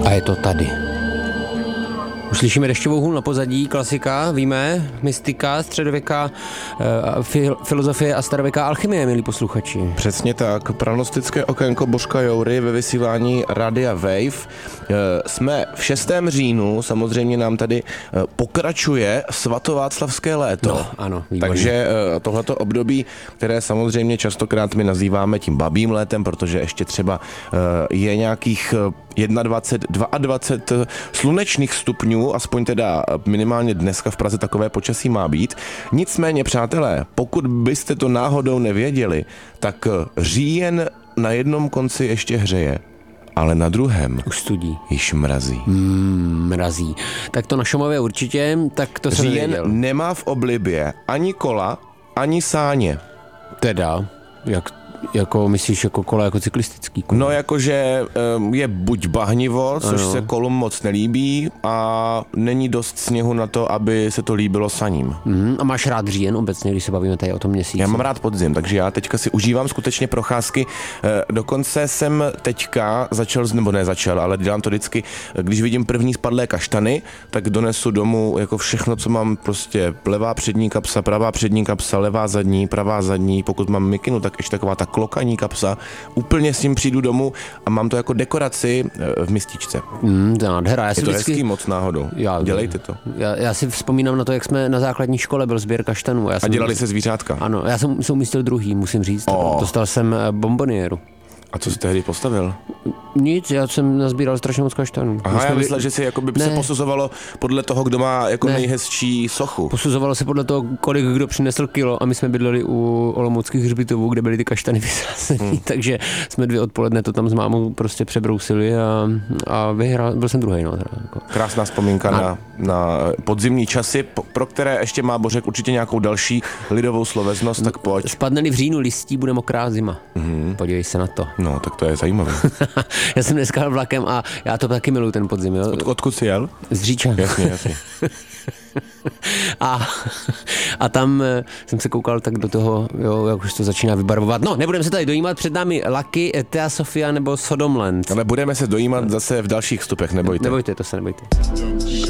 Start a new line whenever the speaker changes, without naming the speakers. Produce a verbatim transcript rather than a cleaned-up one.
A je to tady. Už slyšíme dešťovou hůl na pozadí, klasika, víme, mystika, středověká e, fil, filozofie a starověká alchymie, milí posluchači.
Přesně tak, pranostické okénko Božka Joury ve vysílání Radia Wave. E, jsme v šestém říjnu, samozřejmě nám tady e, pokračuje svatováclavské léto.
No, ano, výborně.
Takže e, tohleto období, které samozřejmě častokrát my nazýváme tím babím létem, protože ještě třeba e, je nějakých dvacet jedna, dvacet dva slunečných stupňů, aspoň teda minimálně dneska v Praze takové počasí má být. Nicméně, přátelé, pokud byste to náhodou nevěděli, tak říjen na jednom konci ještě hřeje, ale na druhém
už studí.
Již mrazí.
Mm, mrazí. Tak to na Šumavě určitě, tak to jsem
Říjen
nevěděl.
nemá v oblibě ani kola, ani sáně.
Teda, jak jako myslíš jako kola, jako cyklistický kola?
No jakože um, je buď bahnivo, což
ano.
se kolům moc nelíbí a není dost sněhu na to, aby se to líbilo saním.
Mm, a máš rád říjen obecně, když se bavíme tady o tom měsíci?
Já mám rád podzim, takže já teďka si užívám skutečně procházky. Dokonce jsem teďka začal, nebo ne začal, ale dělám to vždycky, když vidím první spadlé kaštany, tak donesu domů jako všechno, co mám, prostě levá přední kapsa, pravá přední kapsa, levá zadní, pravá zadní, pokud mám mikinu, tak ještě taková ta klokaní kapsa. Úplně s tím přijdu domů a mám to jako dekoraci v mističce.
Mm, to je nádhera. Já
je
si
to
vždycky...
hezký moc náhodou. Já, Dělejte to.
Já, já si vzpomínám na to, jak jsme na základní škole byl sběr kaštanů. A, já
a
jsem...
dělali se zvířátka?
Ano, já jsem se umístil druhý, musím říct. Oh. Dostal jsem bombonieru.
A co jsi tehdy postavil?
Nic, já jsem nazbíral strašně moc kaštanů.
Aha, já myslel, že si jakoby se posuzovalo podle toho, kdo má jako ne. nejhezčí sochu.
Posuzovalo se podle toho, kolik kdo přinesl kilo a my jsme bydleli u olomouckých hřbitovů, kde byly ty kaštany vysázený, hmm. takže jsme dvě odpoledne to tam s mámou prostě přebrousili a, a vyhrál, byl jsem druhej. No, teda, jako.
Krásná vzpomínka a... na, na podzimní časy, pro které ještě má Bořek určitě nějakou další lidovou sloveznost, tak pojď.
Spadne-li v říjnu listí, bude mokrá zima.
Hmm.
Podívej se na to.
No, tak to je zajímavé.
Já jsem dneska vlakem a já to taky miluji ten podzim. Jo?
Od, odkud jsi jel?
Z Říčan.
Jasně, jasně.
a, a tam jsem se koukal tak do toho, jo, jak už to začíná vybarvovat. No, nebudeme se tady dojímat, před námi Lucky, Thea Sofia nebo Sodomland.
Ale budeme se dojímat zase v dalších vstupech, nebojte.
Nebojte, to se nebojte.